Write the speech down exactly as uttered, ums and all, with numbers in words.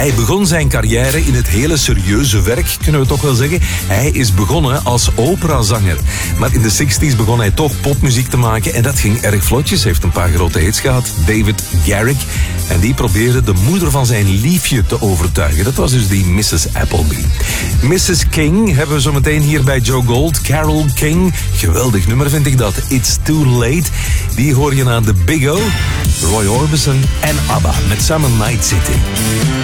Hij begon zijn carrière in het hele serieuze werk, kunnen we toch wel zeggen. Hij is begonnen als operazanger. Maar in de zestig's begon hij toch popmuziek te maken en dat ging erg vlotjes. Hij heeft een paar grote hits gehad. David Garrick. En die probeerde de moeder van zijn liefje te overtuigen. Dat was dus die missus Appleby. missus King hebben we zo meteen hier bij Joe Gold. Carole King. Geweldig nummer vind ik dat. It's Too Late. Die hoor je na de Big O, Roy Orbison en ABBA met Summer Night City.